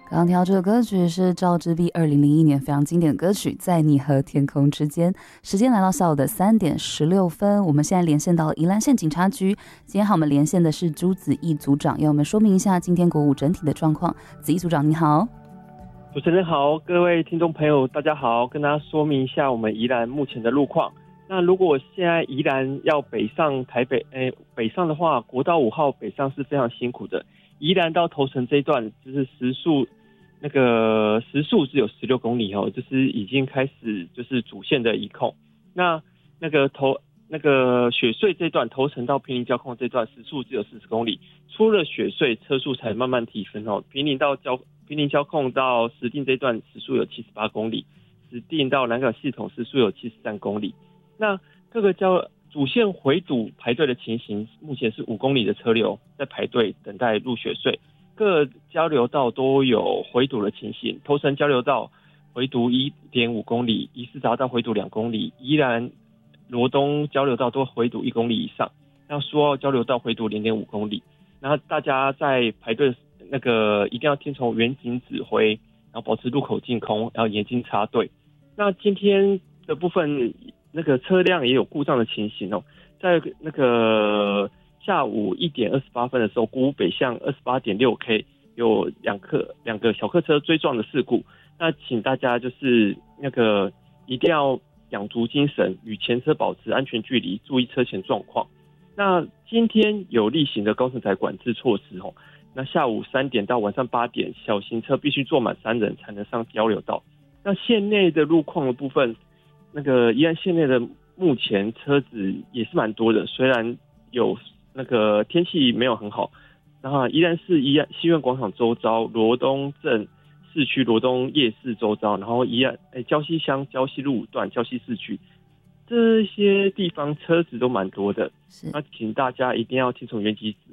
刚刚听到这个歌曲是赵之璧2001年非常经典的歌曲《在你和天空之间》。时间来到下午的3:16，我们现在连线到宜兰县警察局。今天和我们连线的是朱子毅组长，要我们说明一下今天国五整体的状况。子毅组长你好。 主持人好，各位听众朋友大家好，跟大家说明一下我们宜兰目前的路况。那如果现在宜兰要北上台北，北上的话，国道5号北上是非常辛苦的。宜兰到头城这一段就是时速只有16公里哦，就是已经开始就是主线的移控。那雪隧这段头城到坪林交控这段时速只有40公里，出了雪隧车速才慢慢提升哦。坪林交控到石碇这段时速有78公里，石碇到南港系统时速有73公里。那各个主线回堵排队的情形，目前是5公里的车流在排队等待入雪隧。各交流道都有回堵的情形，头城交流道回堵 1.5 公里，宜斯匝道回堵2公里，宜兰罗东交流道都回堵1公里以上，那苏澳交流道回堵 0.5 公里。那大家在排队一定要听从远景指挥，然后保持路口净空，然后严禁插队。那今天的部分车辆也有故障的情形哦，在下午1点28分的时候，国五北向 28.6K 有两个小客车追撞的事故。那请大家就是一定要养足精神，与前车保持安全距离，注意车前状况。那今天有例行的高乘载管制措施哦。那下午3点到晚上8点，小型车必须坐满3人才能上交流道。那县内的路况的部分，宜兰县内的目前车子也是蛮多的，虽然有天气没有很好。然后宜兰市西苑广场周遭、罗东镇市区、罗东夜市周遭，然后礁溪乡礁溪路段、礁溪市区这些地方车子都蛮多的。那请大家一定要听从原级指